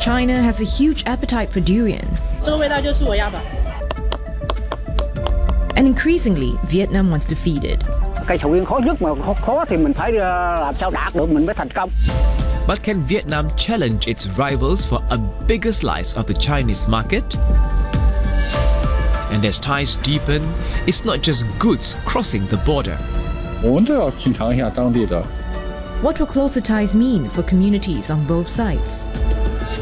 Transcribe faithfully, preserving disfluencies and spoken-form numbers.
China has a huge appetite for durian. And increasingly, Vietnam wants to feed it. Cây sầu riêng khó nhất mà khó thì mình phải làm sao đạt được mình mới thành công. But can Vietnam challenge its rivals for a bigger slice of the Chinese market? And as ties deepen, it's not just goods crossing the border. 我们都要品尝一下当地的。 What will closer ties mean for communities on both sides?